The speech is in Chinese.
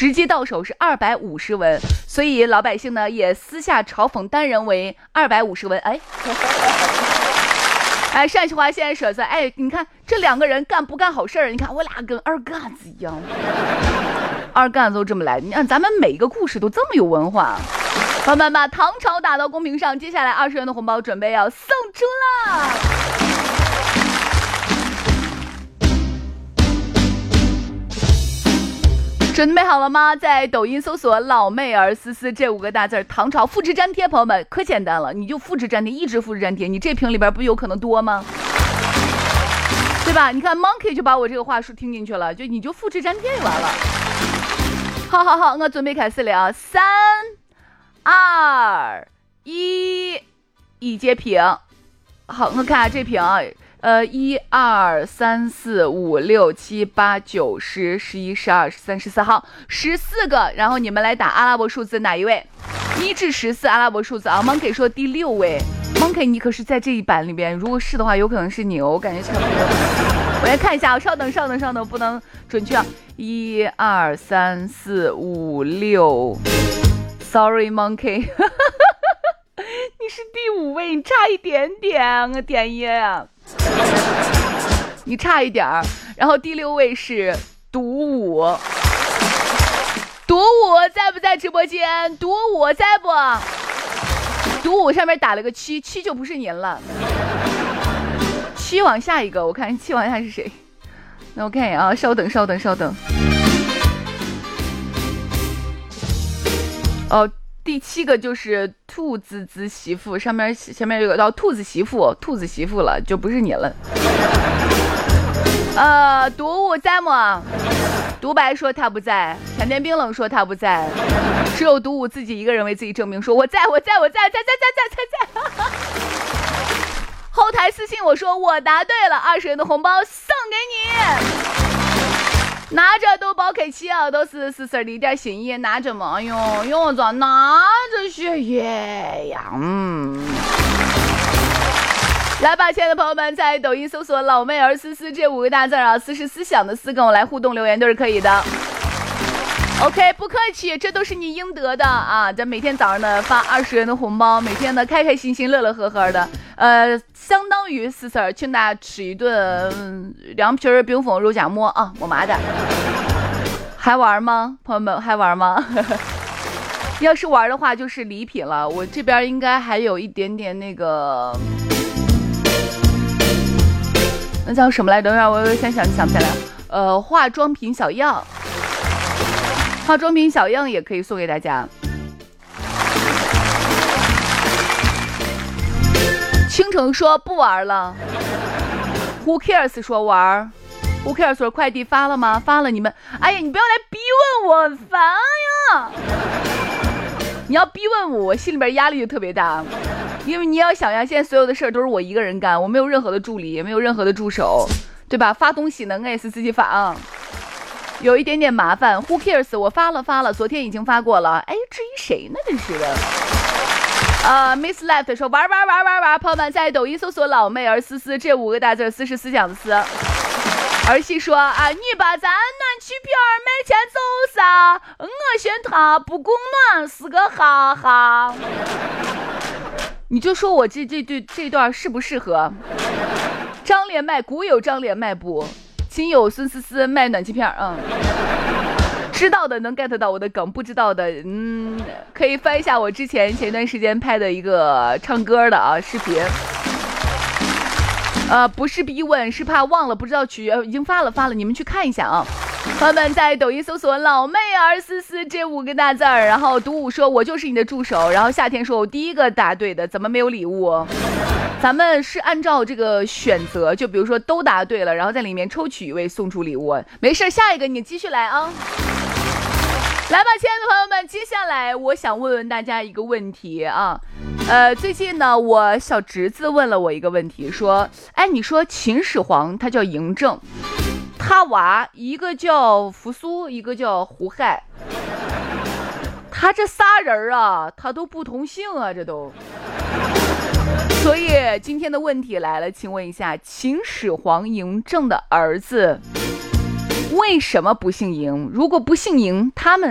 实际到手是250文，所以老百姓呢也私下嘲讽单人为250文。哎，上句话现在说是，哎，你看这两个人干不干好事儿？你看我俩跟二干子一样，二干子都这么来。你看咱们每个故事都这么有文化。朋友们，把唐朝打到公屏上，接下来20元的红包准备要送出啦！准备好了吗？在抖音搜索老妹儿思思这5个大字，唐朝复制粘贴，朋友们可简单了，你就复制粘贴，一直复制粘贴，你这屏里边不有可能多吗？对吧？你看 Monkey 就把我这个话术听进去了，就你就复制粘贴就完了。好，我准备开始了啊！3、2、1，一截屏。好，我看下这屏啊。1、2、3、4、5、6、7、8、9、10、11、12、13、14号，14个。然后你们来打阿拉伯数字哪一位？1至14阿拉伯数字啊。Monkey 说第6位。Monkey 你可是在这一版里边，如果是的话，有可能是你哦，我感觉差不多。我来看一下，稍等，不能准确啊。1、2、3、4、5、6。Sorry Monkey 你是第5位，你差一点点，我点1呀。你差一点儿，然后第6位是独舞在不在直播间？独舞在不？独舞上面打了个7就不是您了。7往下一个，我看7往下是谁？那我看一眼啊，稍等。哦，第7个就是兔子子媳妇，下面有个叫兔子媳妇了，就不是你了。独舞在吗？独白说他不在，甜甜冰冷说他不在，只有独舞自己一个人为自己证明，说我在。后台私信我说我答对了，20元的红包送给你。拿着都包客气啊，都是思思的一点心意，拿着嘛，用着拿着学业呀，来吧，亲爱的朋友们，在抖音搜索老妹儿思思这5个大字啊，思是思想的思，跟我来互动留言都是可以的。OK， 不客气，这都是你应得的啊！咱每天早上呢发20元的红包，每天呢开开心心、乐乐呵呵的，相当于思思请大家吃一顿凉皮冰峰肉夹馍啊，我妈的。还玩吗，朋友们？还玩吗？要是玩的话，就是礼品了。我这边应该还有一点点那个，那叫什么来着？我想不起来。化妆品小样。化妆品小样也可以送给大家。倾城说不玩了。Who cares 说玩。Who cares 说快递发了吗？发了，你们，哎呀，你不要来逼问我，很烦呀！你要逼问我心里边压力就特别大，因为你要想呀，现在所有的事儿都是我一个人干，我没有任何的助理，也没有任何的助手，对吧？发东西呢，我也是自己发啊。有一点点麻烦。 Who cares 我发了，昨天已经发过了。哎，至于谁呢？真是的。Miss Left 说玩，朋友们在抖音搜索老妹儿思思这5个大字，思是思想的思。儿媳说啊，你把咱暖气片买钱走啥？我嫌它不供暖，是个哈哈。你就说我这段适不适合？张连麦古有张连麦不？亲友孙思思卖暖气片，知道的能 get 到我的梗，不知道的可以翻一下我前一段时间拍的一个唱歌的视频。不是逼问，是怕忘了不知道曲，已经发了，你们去看一下啊。朋友们在抖音搜索老妹儿思思这5个大字儿，然后独舞说我就是你的助手，然后夏天说我第一个答对的，怎么没有礼物？咱们是按照这个选择，就比如说都答对了，然后在里面抽取一位送出礼物。没事，下一个你继续来啊。来吧，亲爱的朋友们，接下来我想问问大家一个问题啊。最近呢，我小侄子问了我一个问题，说，哎，你说秦始皇他叫嬴政，他娃一个叫扶苏，一个叫胡亥，他这仨人啊，他都不同姓啊，这都。所以今天的问题来了，请问一下，秦始皇嬴政的儿子为什么不姓嬴？如果不姓嬴，他们